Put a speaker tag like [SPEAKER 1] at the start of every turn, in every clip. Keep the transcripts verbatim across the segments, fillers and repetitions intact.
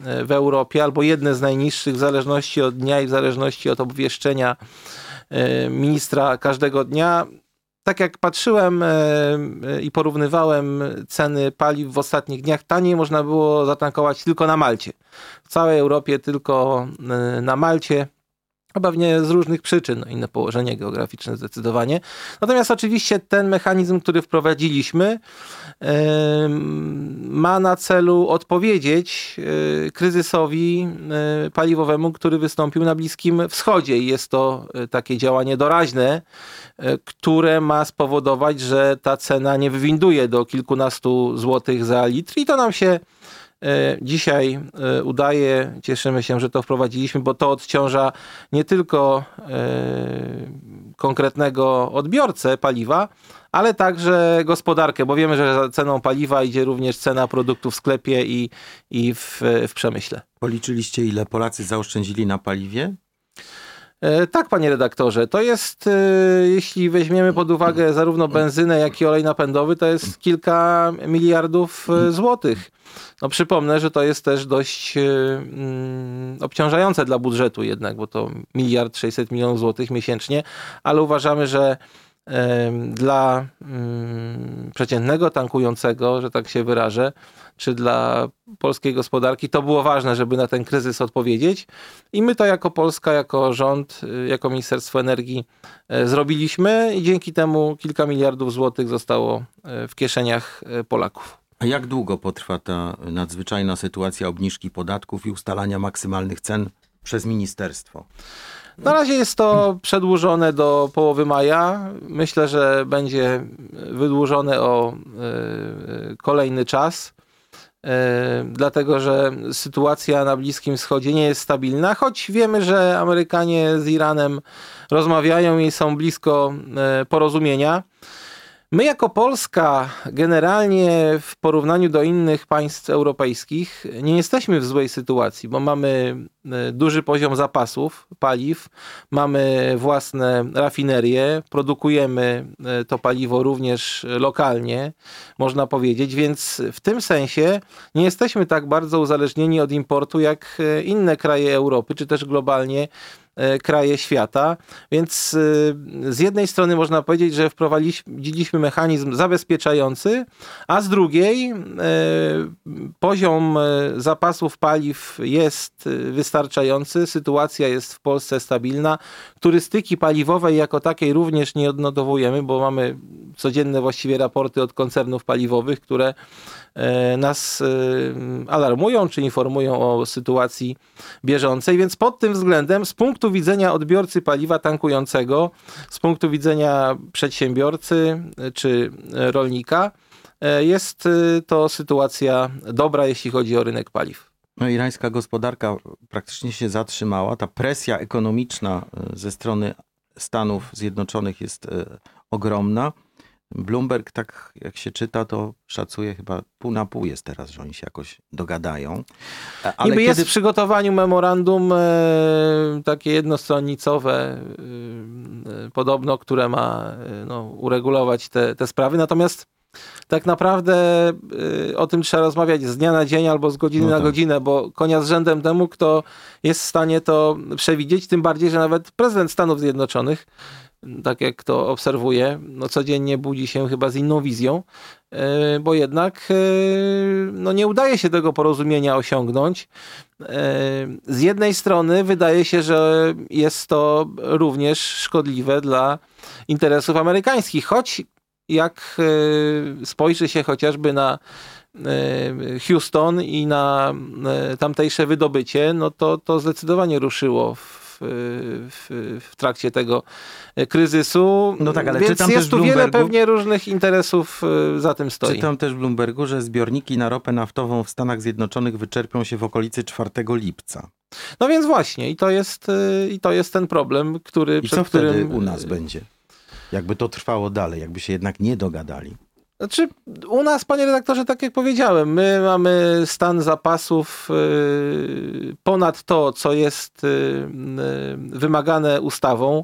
[SPEAKER 1] w Europie, albo jedne z najniższych w zależności od dnia i w zależności od obwieszczenia ministra każdego dnia. Tak jak patrzyłem i porównywałem ceny paliw w ostatnich dniach, taniej można było zatankować tylko na Malcie. W całej Europie tylko na Malcie. Pewnie z różnych przyczyn, no inne położenie geograficzne zdecydowanie. Natomiast oczywiście ten mechanizm, który wprowadziliśmy, yy, ma na celu odpowiedzieć yy, kryzysowi yy, paliwowemu, który wystąpił na Bliskim Wschodzie. I jest to yy, takie działanie doraźne, yy, które ma spowodować, że ta cena nie wywinduje do kilkunastu złotych za litr. I to nam się dzisiaj udaje. Cieszymy się, że to wprowadziliśmy, bo to odciąża nie tylko konkretnego odbiorcę paliwa, ale także gospodarkę, bo wiemy, że za ceną paliwa idzie również cena produktów w sklepie i, i w, w przemyśle.
[SPEAKER 2] Policzyliście, ile Polacy zaoszczędzili na paliwie?
[SPEAKER 1] Tak, panie redaktorze, to jest, jeśli weźmiemy pod uwagę zarówno benzynę, jak i olej napędowy, to jest kilka miliardów złotych. No przypomnę, że to jest też dość mm, obciążające dla budżetu jednak, bo to miliard sześćset milionów złotych miesięcznie, ale uważamy, że y, dla y, przeciętnego tankującego, że tak się wyrażę, czy dla polskiej gospodarki, to było ważne, żeby na ten kryzys odpowiedzieć. I my to jako Polska, jako rząd, jako Ministerstwo Energii zrobiliśmy i dzięki temu kilka miliardów złotych zostało w kieszeniach Polaków.
[SPEAKER 2] A jak długo potrwa ta nadzwyczajna sytuacja obniżki podatków i ustalania maksymalnych cen przez ministerstwo?
[SPEAKER 1] Na razie jest to przedłużone do połowy maja. Myślę, że będzie wydłużone o y, kolejny czas. Dlatego, że sytuacja na Bliskim Wschodzie nie jest stabilna, choć wiemy, że Amerykanie z Iranem rozmawiają i są blisko porozumienia. My jako Polska generalnie w porównaniu do innych państw europejskich nie jesteśmy w złej sytuacji, bo mamy duży poziom zapasów paliw, mamy własne rafinerie, produkujemy to paliwo również lokalnie, można powiedzieć, więc w tym sensie nie jesteśmy tak bardzo uzależnieni od importu jak inne kraje Europy, czy też globalnie kraje świata, więc z jednej strony można powiedzieć, że wprowadziliśmy mechanizm zabezpieczający, a z drugiej poziom zapasów paliw jest wystarczający, sytuacja jest w Polsce stabilna, turystyki paliwowej jako takiej również nie odnotowujemy, bo mamy codzienne właściwie raporty od koncernów paliwowych, które nas alarmują czy informują o sytuacji bieżącej, więc pod tym względem z punktu widzenia odbiorcy paliwa tankującego, z punktu widzenia przedsiębiorcy czy rolnika jest to sytuacja dobra, jeśli chodzi o rynek paliw.
[SPEAKER 2] No, irańska gospodarka praktycznie się zatrzymała. Ta presja ekonomiczna ze strony Stanów Zjednoczonych jest ogromna. Bloomberg, tak jak się czyta, to szacuje chyba pół na pół jest teraz, że oni się jakoś dogadają.
[SPEAKER 1] Ale Niby kiedy... jest w przygotowaniu memorandum e, takie jednostronnicowe e, podobno, które ma e, no, uregulować te, te sprawy. Natomiast tak naprawdę e, o tym trzeba rozmawiać z dnia na dzień albo z godziny no tak. na godzinę, bo konia z rzędem temu, kto jest w stanie to przewidzieć. Tym bardziej, że nawet prezydent Stanów Zjednoczonych, tak jak to obserwuję, no codziennie budzi się chyba z inną wizją, bo jednak no nie udaje się tego porozumienia osiągnąć. Z jednej strony wydaje się, że jest to również szkodliwe dla interesów amerykańskich, choć jak spojrzy się chociażby na Houston i na tamtejsze wydobycie, no to, to zdecydowanie ruszyło w W, w trakcie tego kryzysu. No tak, ale więc czytam jest też tu wiele pewnie różnych interesów za tym stoi.
[SPEAKER 2] Czytam też w Bloombergu, że zbiorniki na ropę naftową w Stanach Zjednoczonych wyczerpią się w okolicy czwartego lipca.
[SPEAKER 1] No więc właśnie i to jest, i to jest ten problem, który...
[SPEAKER 2] I
[SPEAKER 1] przed
[SPEAKER 2] co wtedy
[SPEAKER 1] którym...
[SPEAKER 2] u nas będzie? Jakby to trwało dalej, jakby się jednak nie dogadali.
[SPEAKER 1] Znaczy, u nas, panie redaktorze, tak jak powiedziałem, my mamy stan zapasów ponad to, co jest wymagane ustawą.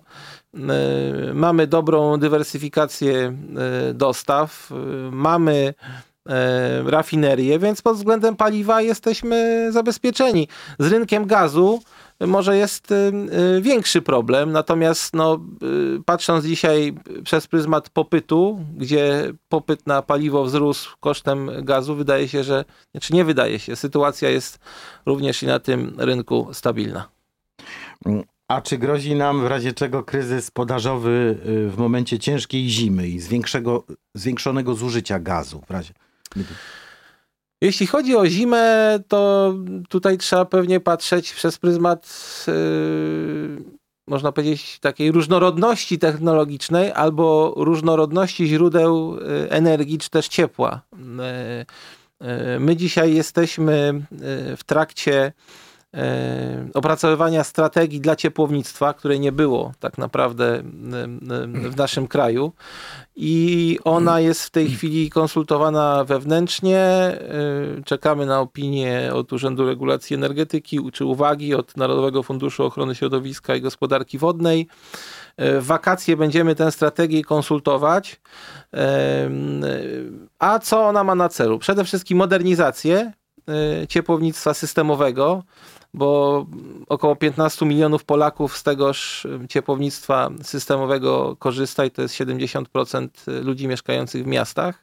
[SPEAKER 1] Mamy dobrą dywersyfikację dostaw, mamy rafinerie, więc pod względem paliwa jesteśmy zabezpieczeni. Z rynkiem gazu może jest większy problem, natomiast no, patrząc dzisiaj przez pryzmat popytu, gdzie popyt na paliwo wzrósł kosztem gazu, wydaje się, że, znaczy nie wydaje się, sytuacja jest również i na tym rynku stabilna.
[SPEAKER 2] A czy grozi nam w razie czego kryzys podażowy w momencie ciężkiej zimy i zwiększego, zwiększonego zużycia gazu? W razie...
[SPEAKER 1] Jeśli chodzi o zimę, to tutaj trzeba pewnie patrzeć przez pryzmat, yy, można powiedzieć, takiej różnorodności technologicznej albo różnorodności źródeł energii, czy też ciepła. Yy, yy, my dzisiaj jesteśmy w trakcie opracowywania strategii dla ciepłownictwa, której nie było tak naprawdę w naszym kraju i ona jest w tej chwili konsultowana wewnętrznie. Czekamy na opinię od Urzędu Regulacji Energetyki czy uwagi od Narodowego Funduszu Ochrony Środowiska i Gospodarki Wodnej. W wakacje będziemy tę strategię konsultować. A co ona ma na celu? Przede wszystkim modernizację ciepłownictwa systemowego, bo około piętnaście milionów Polaków z tegoż ciepłownictwa systemowego korzysta i to jest siedemdziesiąt procent ludzi mieszkających w miastach.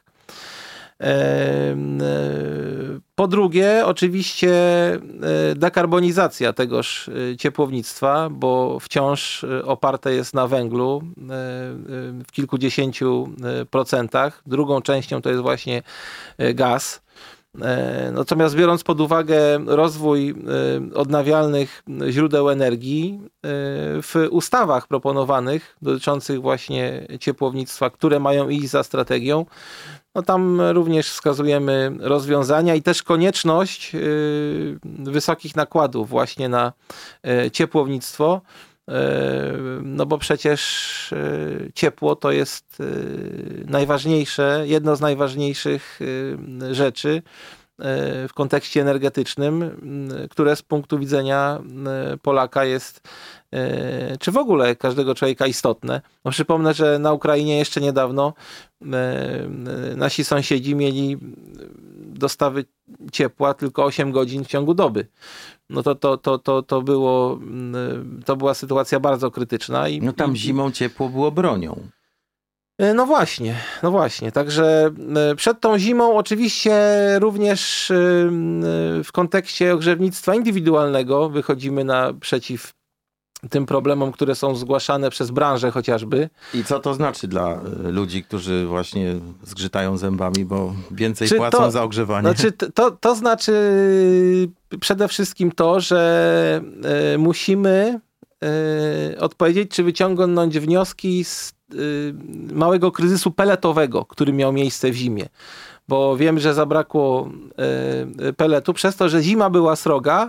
[SPEAKER 1] Po drugie, oczywiście dekarbonizacja tegoż ciepłownictwa, bo wciąż oparte jest na węglu w kilkudziesięciu procentach. Drugą częścią to jest właśnie gaz. Natomiast biorąc pod uwagę rozwój odnawialnych źródeł energii, w ustawach proponowanych dotyczących właśnie ciepłownictwa, które mają iść za strategią, no tam również wskazujemy rozwiązania i też konieczność wysokich nakładów właśnie na ciepłownictwo. No bo przecież ciepło to jest najważniejsze, jedno z najważniejszych rzeczy w kontekście energetycznym, które z punktu widzenia Polaka jest, czy w ogóle każdego człowieka istotne. No przypomnę, że na Ukrainie jeszcze niedawno nasi sąsiedzi mieli dostawy ciepła tylko osiem godzin w ciągu doby. No to, to, to, to, to, było, to była sytuacja bardzo krytyczna. I,
[SPEAKER 2] no tam zimą ciepło było bronią.
[SPEAKER 1] No właśnie, no właśnie. Także przed tą zimą oczywiście również w kontekście ogrzewnictwa indywidualnego wychodzimy naprzeciw tym problemom, które są zgłaszane przez branżę chociażby.
[SPEAKER 2] I co to znaczy dla ludzi, którzy właśnie zgrzytają zębami, bo więcej
[SPEAKER 1] Czy
[SPEAKER 2] płacą
[SPEAKER 1] to,
[SPEAKER 2] za ogrzewanie?
[SPEAKER 1] Znaczy, to, to znaczy przede wszystkim to, że musimy odpowiedzieć, czy wyciągnąć wnioski z małego kryzysu peletowego, który miał miejsce w zimie. Bo wiem, że zabrakło peletu przez to, że zima była sroga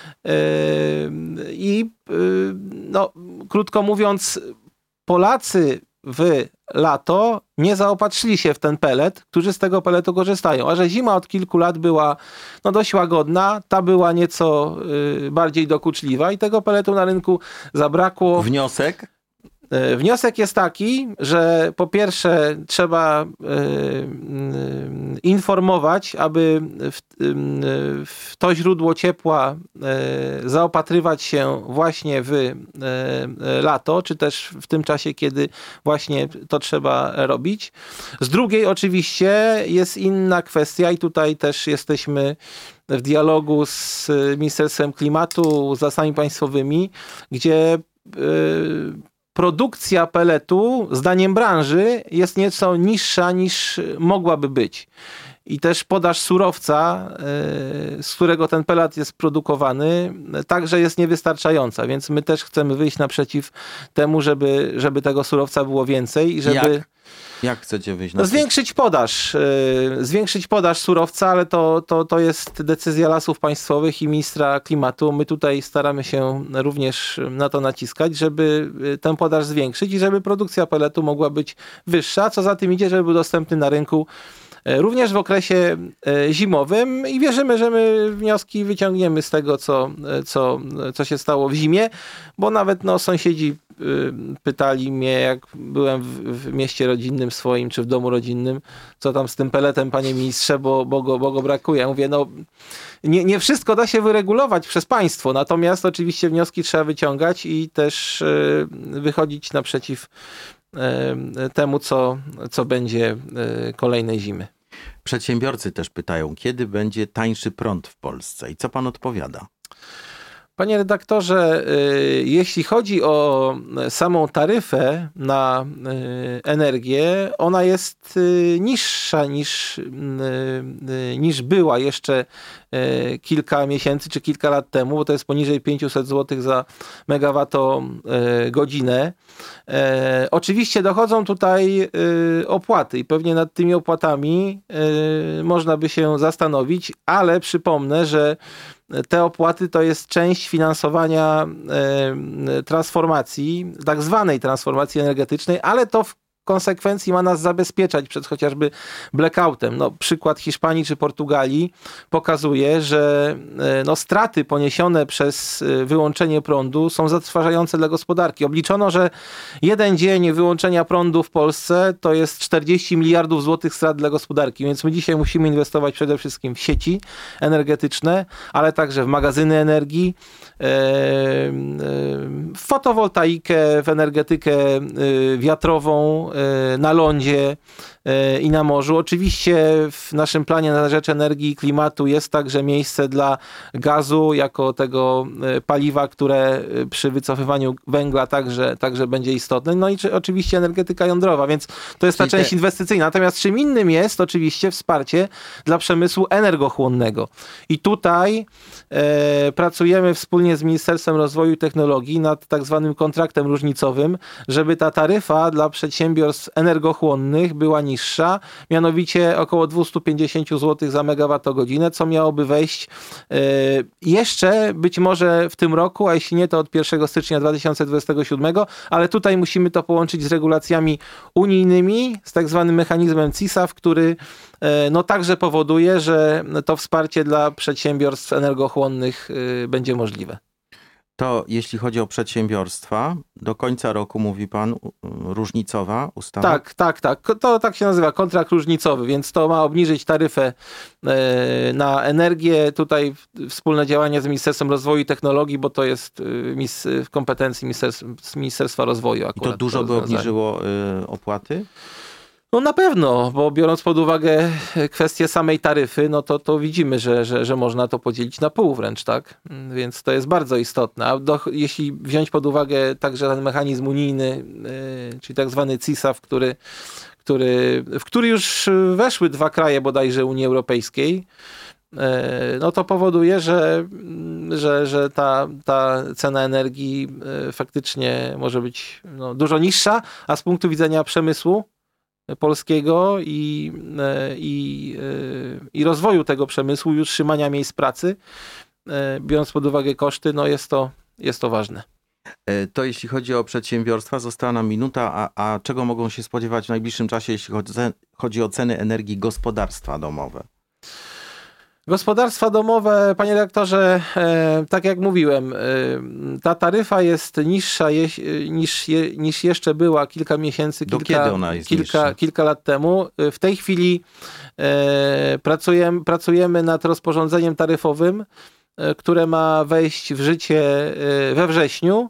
[SPEAKER 1] i no, krótko mówiąc, Polacy w lato nie zaopatrzyli się w ten pelet, którzy z tego peletu korzystają. A że zima od kilku lat była no, dość łagodna, ta była nieco y, bardziej dokuczliwa i tego peletu na rynku zabrakło.
[SPEAKER 2] Wniosek?
[SPEAKER 1] Wniosek jest taki, że po pierwsze trzeba y, y, informować, aby w, y, w to źródło ciepła y, zaopatrywać się właśnie w y, y, lato, czy też w tym czasie, kiedy właśnie to trzeba robić. Z drugiej oczywiście jest inna kwestia i tutaj też jesteśmy w dialogu z Ministerstwem Klimatu, z Lasami Państwowymi, gdzie y, produkcja peletu, zdaniem branży, jest nieco niższa niż mogłaby być. I też podaż surowca, z którego ten pelet jest produkowany, także jest niewystarczająca. Więc my też chcemy wyjść naprzeciw temu, żeby, żeby tego surowca było więcej. I żeby
[SPEAKER 2] Jak? Jak chcecie wyjść na
[SPEAKER 1] zwiększyć podaż, yy, zwiększyć podaż surowca, ale to, to, to jest decyzja Lasów Państwowych i ministra klimatu. My tutaj staramy się również na to naciskać, żeby tę podaż zwiększyć i żeby produkcja peletu mogła być wyższa, co za tym idzie, żeby był dostępny na rynku również w okresie zimowym i wierzymy, że my wnioski wyciągniemy z tego, co, co, co się stało w zimie, bo nawet no, sąsiedzi pytali mnie, jak byłem w, w mieście rodzinnym swoim, czy w domu rodzinnym, co tam z tym peletem, panie ministrze, bo, bo, go, bo go brakuje. Ja mówię, no nie, nie wszystko da się wyregulować przez państwo, natomiast oczywiście wnioski trzeba wyciągać i też wychodzić naprzeciw temu, co, co będzie kolejnej zimy.
[SPEAKER 2] Przedsiębiorcy też pytają, kiedy będzie tańszy prąd w Polsce i co pan odpowiada?
[SPEAKER 1] Panie redaktorze, jeśli chodzi o samą taryfę na energię, ona jest niższa niż, niż była jeszcze kilka miesięcy czy kilka lat temu, bo to jest poniżej pięćset złotych za megawattogodzinę. Oczywiście dochodzą tutaj opłaty i pewnie nad tymi opłatami można by się zastanowić, ale przypomnę, że te opłaty to jest część finansowania transformacji, tak zwanej transformacji energetycznej, ale to w konsekwencji ma nas zabezpieczać przed chociażby blackoutem. No, przykład Hiszpanii czy Portugalii pokazuje, że no, straty poniesione przez wyłączenie prądu są zatrważające dla gospodarki. Obliczono, że jeden dzień wyłączenia prądu w Polsce to jest czterdzieści miliardów złotych strat dla gospodarki, więc my dzisiaj musimy inwestować przede wszystkim w sieci energetyczne, ale także w magazyny energii, w fotowoltaikę, w energetykę wiatrową, na lądzie i na morzu. Oczywiście w naszym planie na rzecz energii i klimatu jest także miejsce dla gazu jako tego paliwa, które przy wycofywaniu węgla także, także będzie istotne. No i czy, oczywiście energetyka jądrowa, więc to jest ta część te... inwestycyjna. Natomiast czym innym jest oczywiście wsparcie dla przemysłu energochłonnego. I tutaj e, pracujemy wspólnie z Ministerstwem Rozwoju i Technologii nad tak zwanym kontraktem różnicowym, żeby ta taryfa dla przedsiębiorstw energochłonnych była niższa. niższa, mianowicie około dwieście pięćdziesiąt złotych za megawattogodzinę, co miałoby wejść yy, jeszcze być może w tym roku, a jeśli nie, to od pierwszego stycznia dwa tysiące dwudziestego siódmego, ale tutaj musimy to połączyć z regulacjami unijnymi, z tak zwanym mechanizmem C I S A F, który yy, no także powoduje, że to wsparcie dla przedsiębiorstw energochłonnych yy, będzie możliwe.
[SPEAKER 2] To jeśli chodzi o przedsiębiorstwa, do końca roku, mówi pan, różnicowa ustawa?
[SPEAKER 1] Tak, tak, tak. To tak się nazywa, kontrakt różnicowy, więc to ma obniżyć taryfę na energię. Tutaj wspólne działania z Ministerstwem Rozwoju i Technologii, bo to jest w kompetencji Ministerstwa Rozwoju akurat.
[SPEAKER 2] I to dużo by obniżyło opłaty?
[SPEAKER 1] No na pewno, bo biorąc pod uwagę kwestię samej taryfy, no to, to widzimy, że, że, że można to podzielić na pół wręcz, tak? Więc to jest bardzo istotne. A do, jeśli wziąć pod uwagę także ten mechanizm unijny, yy, czyli tak zwany C I S A F, który, który, w który już weszły dwa kraje bodajże Unii Europejskiej, yy, no to powoduje, że, że, że ta, ta cena energii yy, faktycznie może być no, dużo niższa, a z punktu widzenia przemysłu polskiego i, i, i rozwoju tego przemysłu i utrzymania miejsc pracy, biorąc pod uwagę koszty, no jest to, jest to ważne.
[SPEAKER 2] To jeśli chodzi o przedsiębiorstwa, została nam minuta, a, a czego mogą się spodziewać w najbliższym czasie, jeśli chodzi, chodzi o ceny energii gospodarstwa domowe?
[SPEAKER 1] Gospodarstwa domowe, panie redaktorze, e, tak jak mówiłem, e, ta taryfa jest niższa je, niż, je, niż jeszcze była kilka miesięcy,
[SPEAKER 2] Do
[SPEAKER 1] kilka,
[SPEAKER 2] kiedy ona jest
[SPEAKER 1] kilka, kilka lat temu. W tej chwili e, pracujemy, pracujemy nad rozporządzeniem taryfowym, e, które ma wejść w życie e, we wrześniu.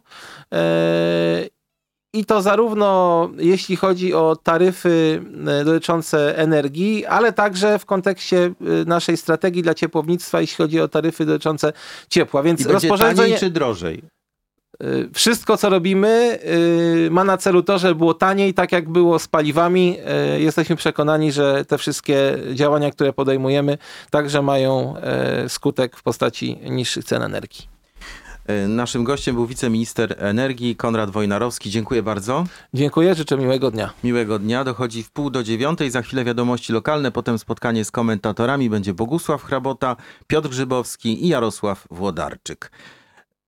[SPEAKER 1] E, I to zarówno jeśli chodzi o taryfy dotyczące energii, ale także w kontekście naszej strategii dla ciepłownictwa, jeśli chodzi o taryfy dotyczące ciepła. Więc
[SPEAKER 2] I będzie
[SPEAKER 1] rozporządzenie...
[SPEAKER 2] taniej czy drożej?
[SPEAKER 1] Wszystko, co robimy, ma na celu to, żeby było taniej, tak jak było z paliwami. Jesteśmy przekonani, że te wszystkie działania, które podejmujemy, także mają skutek w postaci niższych cen energii.
[SPEAKER 2] Naszym gościem był wiceminister energii Konrad Wojnarowski. Dziękuję bardzo.
[SPEAKER 1] Dziękuję, życzę miłego dnia.
[SPEAKER 2] Miłego dnia. Dochodzi w pół do dziewiątej. Za chwilę wiadomości lokalne, potem spotkanie z komentatorami. Będzie Bogusław Hrabota, Piotr Grzybowski i Jarosław Włodarczyk.